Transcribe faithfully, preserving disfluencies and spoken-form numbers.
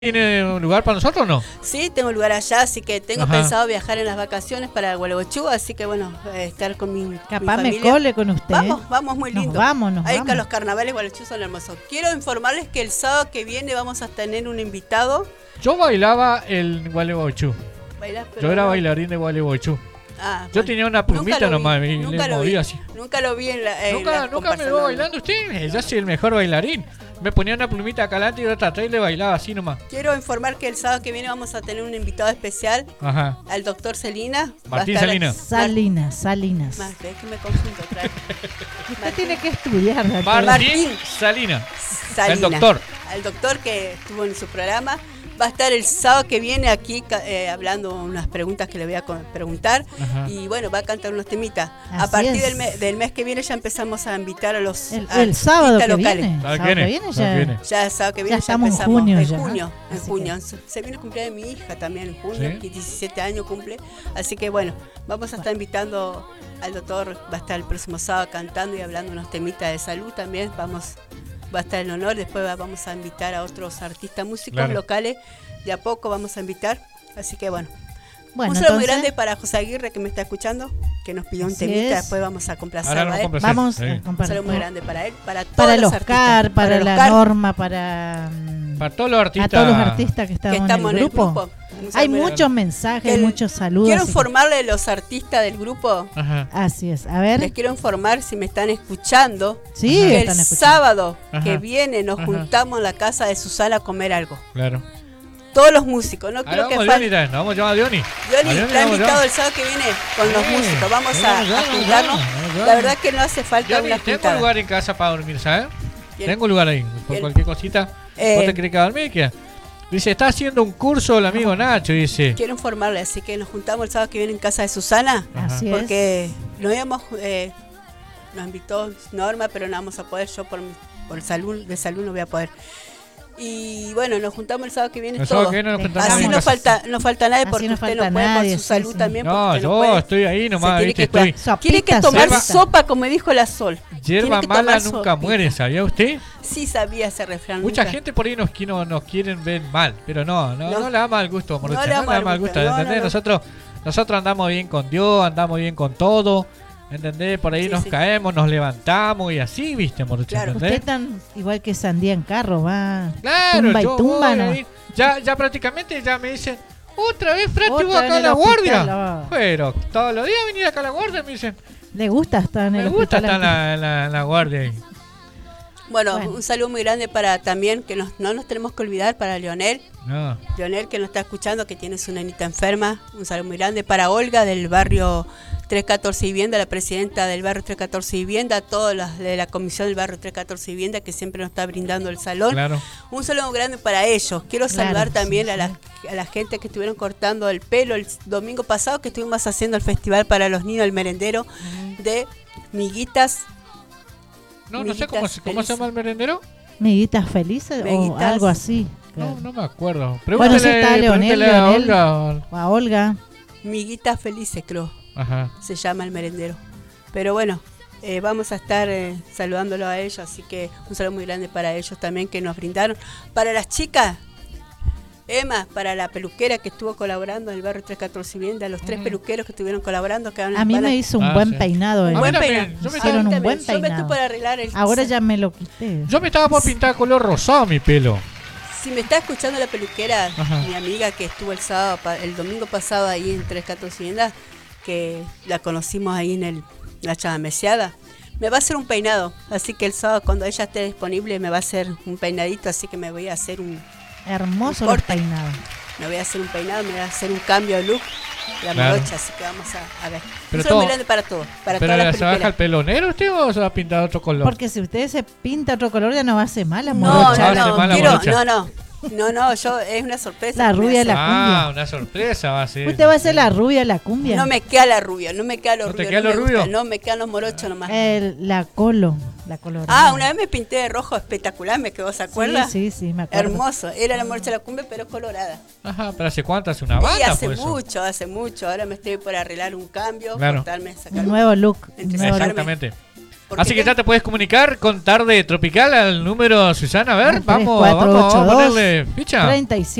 ¿Tiene un lugar para nosotros o no? Sí, tengo lugar allá, así que tengo Ajá. pensado viajar en las vacaciones para Gualeguaychú, así que bueno, eh, estar con mi, mi Capaz me familia. cole con usted. Vamos, vamos, muy Nos lindo. vamos, nos Ahí vamos. que los carnavales de Gualeguaychú son hermosos. Quiero informarles que el sábado que viene vamos a tener un invitado. Yo bailaba el Gualeguaychú. Bailar, pero Yo era no. bailarín de Gualeguaychú. Ah, Yo bueno. tenía una Nunca plumita lo vi, nomás y nunca le lo vi. movía así. Nunca lo vi en la. En Nunca, la nunca comparsa, me veo no, no. bailando usted. Yo soy el mejor bailarín. Me ponía una plumita acá adelante y otra atrás y le bailaba así nomás. Quiero informar que el sábado que viene vamos a tener un invitado especial, Ajá. al doctor Celina. Va a Martín estar- Salinas. Salinas, Salinas. Más, ves que me confundo otra vez. Usted tiene que estudiar. doctor. Martín Martín Salinas. Salina, El doctor. al doctor que estuvo en su programa. Va a estar el sábado que viene aquí eh, hablando unas preguntas que le voy a co- preguntar. Ajá. Y bueno, va a cantar unos temitas. A Así partir es. del, me- del mes que viene ya empezamos a invitar a los El, artistas el sábado que locales. viene. El ¿Sabe sábado quién que es? viene ¿Sabe ya. quién es? Ya el sábado que viene ya, estamos en empezamos. junio en ya. junio, en Así junio. Se viene el cumpleaños de mi hija también en junio, ¿Sí? que diecisiete años cumple. Así que bueno, vamos a estar invitando al doctor, va a estar el próximo sábado cantando y hablando unos temitas de salud también. Vamos, va a estar el honor, después va- vamos a invitar a otros artistas músicos Claro. locales. De a poco vamos a invitar. Así que bueno. Bueno, un saludo muy entonces, grande para José Aguirre que me está escuchando, que nos pidió un Así temita, es. después vamos a Ahora complacerlo nos a él. complacer. vamos Sí. a Un compartir. saludo muy grande para él, para todos Para el los Oscar, artistas, para, el la Oscar, Norma, para, mm, Para todos los a artistas. todos los artistas que que estamos, estamos en el grupo. Un saludo Hay muy grande. muchos mensajes, Que hay el- muchos saludos. Quiero así que- informarle a los artistas del grupo, Ajá. Así es. A ver. les quiero informar si me están escuchando, Sí, que están el escuchando. sábado Ajá. que viene nos Ajá. juntamos en la casa de Susana a comer algo. Claro. Todos los músicos, no Ahí creo que vamos, Diony, falte. también. Nos vamos a llamar a Diony. Johnny A Diony está vamos a invitado llamar. el sábado que viene con los Sí, músicos. Vamos sí, a, vamos, a vamos, juntarnos. vamos, La vamos. verdad que no hace falta Diony, una tengo juntada. lugar en casa para dormir, ¿sabes? Bien. Tengo lugar ahí. Por Bien. cualquier cosita. Eh, ¿Vos te querés quedar a dormir? ¿Qué? Dice, está haciendo un curso el amigo Nacho, dice. Quiero informarle, así que nos juntamos el sábado que viene en casa de Susana. Así es. Porque nos íbamos, eh, nos invitó Norma, pero no vamos a poder, yo por, mi- por salud, de salud no voy a poder. Y bueno, nos juntamos el sábado que viene El sábado todos. que viene nos Así juntamos Así en no casa. falta, no falta nadie Así porque no usted falta no puede nadie, por su sí, salud sí. también. No, porque yo puede. estoy ahí Se nomás, tiene viste, que cuidar. estoy. Tiene que Sopita, tomar sopita. sopa, como dijo la Sol. Hierba Tiene que mala tomar nunca sopita. muere, ¿sabía usted? Sí sabía ese refrán. Mucha nunca. gente por ahí nos, qui- no- nos quieren ver mal, pero no, no, No. no le da mal gusto, Morocha, No no le le da da mal mal gusto, gusto, no, ¿entendés? no, no. Nosotros, nosotros andamos bien con Dios, andamos bien con todo, ¿entendés? Por ahí Sí, nos sí. caemos, nos levantamos y así, ¿viste, Morocha? Claro. Usted ¿entendés? tan igual que Sandía en carro, va. Claro, tumba y yo tumba, voy ¿no? ahí. Ya, ya prácticamente ya me dicen, otra vez Frati Otra vos vez acá en a el la hospital, guardia. ah. Pero todos los días venir acá a la guardia, me dicen, Le gusta estar en el me gusta hospital. estar en la, en la- en la guardia ahí. Bueno, Bueno. un saludo muy grande para también, que nos- no nos tenemos que olvidar, para Leonel. No. Leonel que nos está escuchando, que tiene su nenita enferma. Un saludo muy grande para Olga del barrio trescientos catorce Vivienda, la presidenta del barrio trescientos catorce Vivienda, todas las de la comisión del barrio trescientos catorce Vivienda que siempre nos está brindando el salón. Claro. Un saludo muy grande para ellos. Quiero Claro, saludar sí, también sí. a, la, a la gente que estuvieron cortando el pelo el domingo pasado, que estuvimos haciendo el festival para los niños del merendero de Miguitas. No, no sé cómo, Miguitas se- cómo se felices. llama el merendero. Miguitas felices o Miguitas. algo así. No, no me acuerdo. Bueno, sí está Leonel, pregúntele a Leonel. Olga. O a Olga. Miguitas Felices, creo. Ajá. Se llama el merendero. Pero bueno, eh, vamos a estar eh, saludándolo a ellos, así que un saludo muy grande para ellos también que nos brindaron. Para las chicas, Emma, para la peluquera que estuvo colaborando en el barrio trescientos catorce Vivienda, los tres Ujú. peluqueros que estuvieron colaborando. Que van A mí van me hizo un Ah, buen sí. peinado. Un él. buen buen también. peinado. Yo me Hicieron Ah, un buen también. Yo me estoy peinado. por arreglar el... Ahora ya me lo quité. Yo me estaba por pintar color rosado mi pelo. Si me está escuchando la peluquera, Ajá. mi amiga que estuvo el sábado, pa- el domingo pasado ahí en trescientos catorce Vivienda, que la conocimos ahí en el, la chamameciada, me va a hacer un peinado. Así que el sábado, cuando ella esté disponible, me va a hacer un peinadito. Así que me voy a hacer un, Hermoso Un los corte. peinados. me voy a hacer un peinado, me voy a hacer un cambio de look. La Claro. morocha, así que vamos a, a ver. Pero un saludo todo- muy grande para todos, para ¿Pero todas las se baja el peluqueras. pelo negro usted o se va a pintar otro color? Porque si usted se pinta otro color ya no va a ser mala, No, morocha. Hace no, no, mala quiero, morocha. no, no, no, no, yo, es una sorpresa. La que me rubia de hace. la Ah, cumbia. una sorpresa va a ser. Usted va a ser la rubia de la cumbia. No me queda la rubia, no me queda lo ¿No te rubio. queda no lo me gusta, rubio? No, me quedan los morochos nomás. El- la colo, la colorada. Ah, una vez me pinté de rojo espectacular, me quedó, ¿se acuerda? Sí, sí, sí, me acuerdo. Hermoso, era la morocha de la cumbia, pero colorada. Ajá, pero ¿hace cuánto? ¿Hace una Y banda? hace pues, eso? mucho, hace mucho. Ahora me estoy por arreglar un cambio, Claro. cortarme, sacar Un nuevo look. un Entre nuevo sacarme- look. Exactamente. Porque Así que ya- ya te puedes comunicar con Tarde Tropical al número, Susana. A ver, Al vamos, tres cuatro vamos, ocho vamos a dos, ponerle ficha. treinta y siete